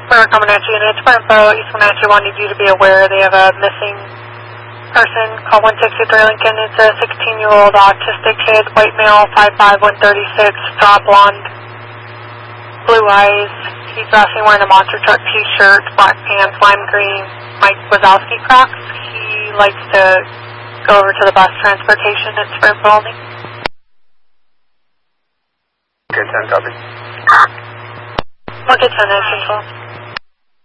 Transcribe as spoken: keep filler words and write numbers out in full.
We're coming at you, and it's Info. East Wenatchee wanted you to be aware they have a missing person. Call one sixty-three Lincoln. It's a sixteen-year-old autistic kid, white male, five five, one thirty-six, straw blonde, blue eyes. He's dressing wearing a monster truck t-shirt, black pants, lime green, Mike Wazowski Crocs. He likes to go over to the bus transportation. It's for Info only. Okay, ten, copy. One to ten, Central.